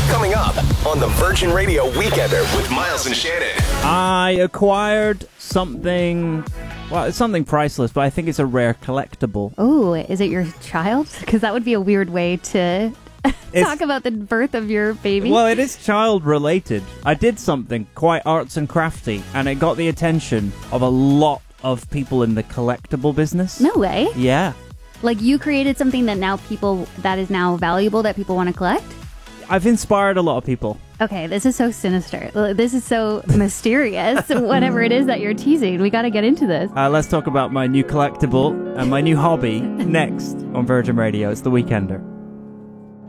Coming up on the Virgin Radio Weekender with Miles and Shannon. I acquired something, well, it's something priceless, but I think it's a rare collectible. Oh, is it your child? Because that would be a weird way to talk about the birth of your baby. Well, it is child-related. I did something quite arts and crafty, and it got the attention of a lot of people in the collectible business. No way. Yeah. Like you created something that is now valuable that people want to collect? I've inspired a lot of people. Okay, this is so sinister. This is so mysterious. Whatever it is that you're teasing, we got to get into this. Let's talk about my new collectible and my new hobby next on Virgin Radio. It's The Weekender.